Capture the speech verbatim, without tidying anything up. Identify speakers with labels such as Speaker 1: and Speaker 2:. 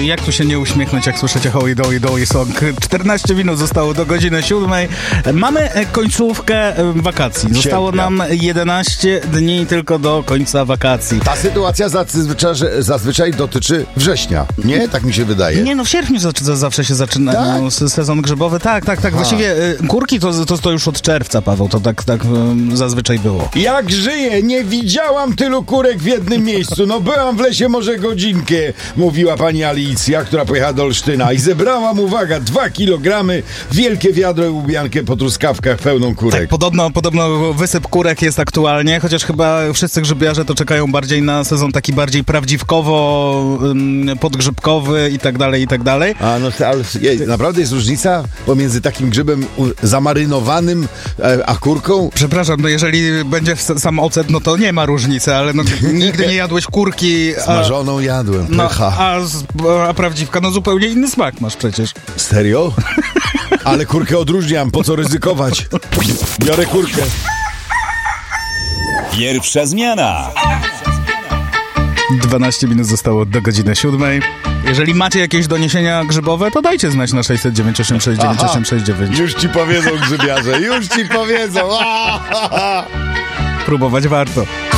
Speaker 1: jak tu się nie uśmiechnąć, jak słyszycie Holy Dolly Dolly Song. czternaście minut zostało do godziny siódmej. Mamy końcówkę wakacji. Zostało
Speaker 2: Sierpnia.
Speaker 1: nam jedenaście dni tylko do końca wakacji.
Speaker 2: Ta sytuacja zazwyczaj, zazwyczaj dotyczy września, nie? Tak mi się wydaje.
Speaker 1: Nie no, w sierpniu za- zawsze się zaczyna
Speaker 2: Tak?
Speaker 1: no, se- sezon grzybowy. Tak, tak, tak.
Speaker 2: Aha.
Speaker 1: Właściwie y, kurki to, to, to już od czerwca, Paweł. To tak, tak y, zazwyczaj było.
Speaker 2: Jak żyję? Nie widziałam tylu kurek w jednym miejscu. No byłam w lesie może godzinkę, mówiła pani Alicja, która pojechała do Olsztyna i zebrałam, uwaga, dwa kilogramy, wielkie wiadro i łubiankę po truskawkach pełną kurek.
Speaker 1: Tak, podobno, podobno wysyp kurek jest aktualnie, chociaż chyba wszyscy grzybiarze to czekają bardziej na sezon taki bardziej prawdziwkowo, ym, podgrzybkowy i tak dalej, i tak dalej.
Speaker 2: A no, ale jej, naprawdę jest różnica pomiędzy takim grzybem u- zamarynowanym e, a kurką?
Speaker 1: Przepraszam, no jeżeli będzie s- sam ocet, no to nie ma różnicy, ale no, nigdy nie jadłeś kurki, a,
Speaker 2: Smażoną jadłem,
Speaker 1: no,
Speaker 2: pycha.
Speaker 1: a, z- a prawdziwka, no zupełnie inny smak masz przecież.
Speaker 2: Serio? Ale kurkę odróżniam, po co ryzykować? Biorę kurkę.
Speaker 3: Pierwsza zmiana.
Speaker 1: dwanaście minut zostało do godziny siódmej. Jeżeli macie jakieś doniesienia grzybowe, to dajcie znać na sześćset dziewięć osiem sześć dziewięć osiem sześć dziewięć.
Speaker 2: Już ci powiedzą grzybiarze, już ci powiedzą.
Speaker 1: Próbować warto.